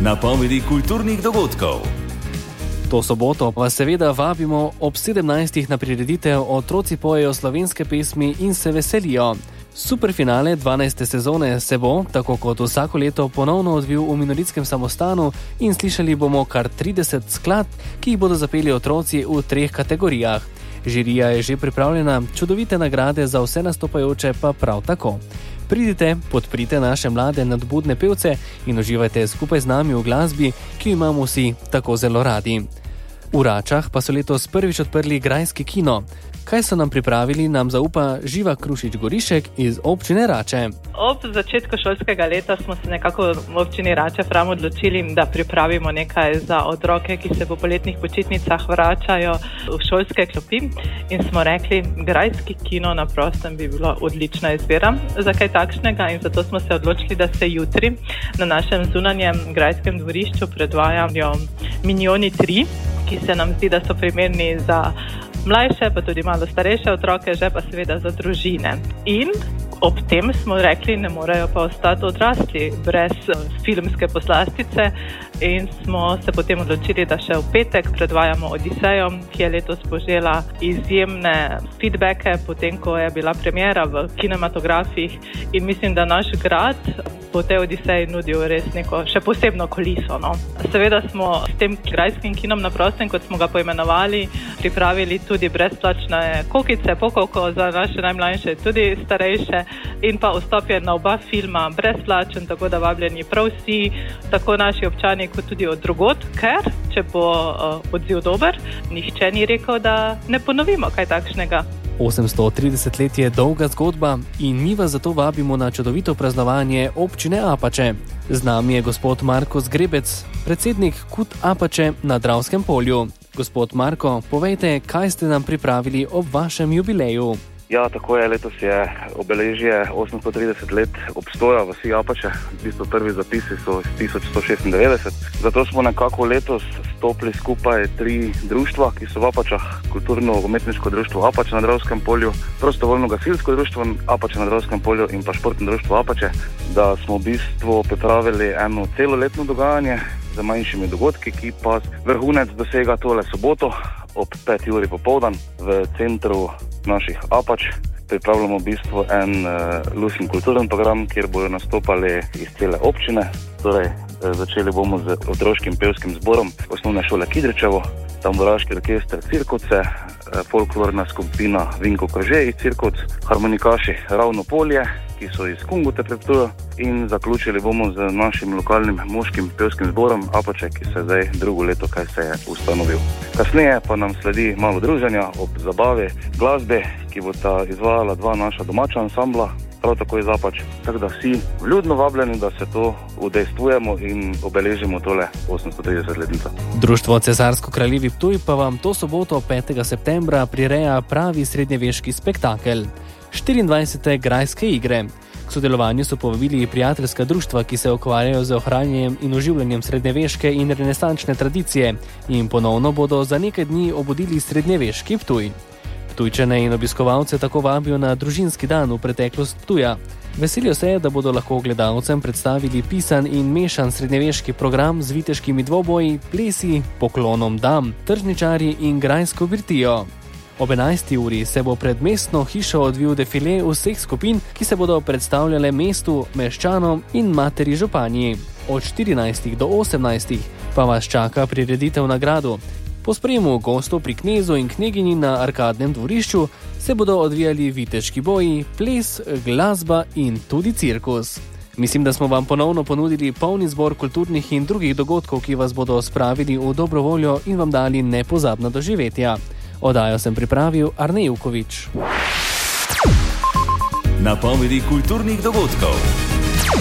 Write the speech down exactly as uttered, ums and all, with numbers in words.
Napovedi kulturnih dogodkov. To soboto pa seveda vabimo ob sedemnajstih na prireditev Otroci pojejo slovenske pesmi in se veselijo. Superfinale dvanajste sezone se bo, tako kot vsako leto, ponovno odvil v Minoritskem samostanu in slišali bomo kar trideset skladb, ki jih bodo zapeli otroci v treh kategorijah. Žirija je že pripravljena, čudovite nagrade za vse nastopajoče pa prav tako. Pridite, podprite naše mlade nadbudne pevce in uživajte skupaj z nami v glasbi, ki jo imamo vsi tako zelo radi. V Račah pa so letos prvič odprli grajski kino. Kaj so nam pripravili, nam zaupa Živa Krušič-Gorišek iz občine Rače. Ob začetku šolskega leta smo se nekako v občini Rače prav odločili, da pripravimo nekaj za otroke, ki se po poletnih počitnicah vračajo v šolske klopi, in smo rekli, grajski kino na prostem bi bilo odlična izbira za kaj takšnega, in zato smo se odločili, da se jutri na našem zunanjem grajskem dvorišču predvajajo Minjoni tri, ki se nam zdi, da so primerni za mlajše, pa tudi malo starejše otroke, že pa seveda za družine. In ob tem smo rekli, ne morejo pa ostati odrasli brez filmske poslastice, in smo se potem odločili, da še v petek predvajamo Odisejo, ki je letos požela izjemne feedbacke, potem ko je bila premiera v kinematografih, in mislim, da naš grad po tej Odiseji nudil res neko še posebno kuliso. No. Seveda smo s tem grajskim kinom na prostem, kot smo ga poimenovali, pripravili tudi brezplačne kokice, pokovko za naše najmlajše, tudi starejše, in pa vstop je na oba filma brezplačen, tako da vabljeni prav vsi, tako naši občani kot tudi od drugod, ker če bo uh, odziv dober, nihče ni rekel, da ne ponovimo kaj takšnega. osemsto trideset let je dolga zgodba in mi vas zato vabimo na čudovito praznovanje občine Apače. Z nami je gospod Marko Zgrebec, predsednik K U T Apače na Dravskem polju. Gospod Marko, povejte, kaj ste nam pripravili ob vašem jubileju? Ja, tako je, letos je obeležje osemsto trideset let obstoja vasi Apače. V bistvu prvi zapisi so iz tisoč sto šestindevetdeset. Zato smo nekako letos stopili skupaj tri društva, ki so v Apačah: Kulturno-umetniško društvo Apače na Dravskem polju, Prostovoljno gasilsko društvo Apače na Dravskem polju in pa Športno društvo Apače, da smo v bistvu pripravili eno celoletno dogajanje z manjšimi dogodki, ki pa vrhunec dosega tole soboto ob peti uri popoldan v centru naših Apač. Pripravljamo v bistvu en uh, lusten kulturen program, kjer bodo nastopali iz cele občine. Torej, uh, začeli bomo z otroškim pevskim zborom osnovne šole Kidričevo, tamburaški orkester Cirkovce, uh, folklorna skupina Vinko Kože iz Cirkovc, harmonikaši Ravno polje, ki so iz Kungute pred Ptujo, in zaključili bomo z našim lokalnim moškim pevskim zborom Apače, ki se zdaj drugo leto, kaj se je ustanovil. Kasneje pa nam sledi malo druženja ob zabavi, glasbe, ki bo ta izvajala dva naša domača ansambla, prav tako iz Apač. Tako da vsi vljudno vabljeni, da se to udejstvujemo in obeležimo tole osemsto trideset letnico. Društvo Cesarsko-kraljevi Ptuj pa vam to soboto petega septembra prireja pravi srednjeveški spektakel. štiriindvajsete grajske igre. K sodelovanju so povabili prijateljska društva, ki se ukvarjajo z ohranjanjem in oživljanjem srednjeveške in renesančne tradicije, in ponovno bodo za nekaj dni obudili srednjeveški Ptuj. Ptujčane in obiskovalce tako vabijo na družinski dan v preteklost Ptuja. Veselijo se, da bodo lahko gledalcem predstavili pisan in mešan srednjeveški program z viteškimi dvoboji, plesi, poklonom dam, tržničarji in grajsko birtijo. Ob enajsti uri se bo pred mestno hišo odvil defile vseh skupin, ki se bodo predstavljale mestu, meščanom in materi županji. Od štirinajstih do osemnajstih pa vas čaka prireditev na gradu. Po sprejemu gostov pri knezu in kneginji na arkadnem dvorišču se bodo odvijali viteški boji, ples, glasba in tudi cirkus. Mislim, da smo vam ponovno ponudili polni zbor kulturnih in drugih dogodkov, ki vas bodo spravili v dobro voljo in vam dali nepozabna doživetja. Oddajo sem pripravil Arne Ivkovič. Napovedi kulturnih dogodkov.